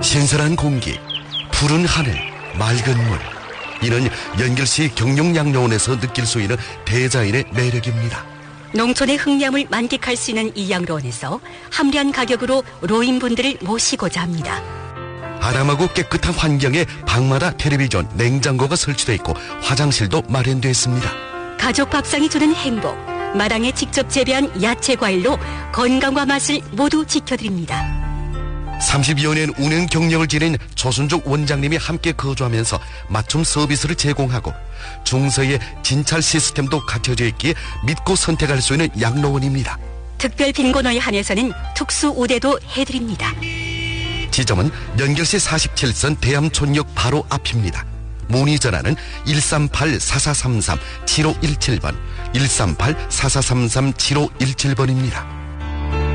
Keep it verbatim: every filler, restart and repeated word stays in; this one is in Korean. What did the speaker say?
신선한 공기, 푸른 하늘, 맑은 물. 이는 연결시 경룡양로원에서 느낄 수 있는 대자연의 매력입니다. 농촌의 흑량을 만끽할 수 있는 이 양로원에서 합리한 가격으로 노인분들을 모시고자 합니다. 아담하고 깨끗한 환경에 방마다 텔레비전, 냉장고가 설치되어 있고 화장실도 마련되어 있습니다. 가족 밥상이 주는 행복, 마당에 직접 재배한 야채 과일로 건강과 맛을 모두 지켜드립니다. 삼십여 년 운영 경력을 지닌 조순족 원장님이 함께 거주하면서 맞춤 서비스를 제공하고 중서의 진찰 시스템도 갖춰져 있기에 믿고 선택할 수 있는 양로원입니다. 특별 빈곤호에 한해서는 특수 우대도 해드립니다. 지점은 연결시 사십칠 선 대암촌역 바로 앞입니다. 문의 전화는 일삼팔 사사삼삼 칠오일칠 번, 일삼팔 사사삼삼 칠오일칠 번입니다.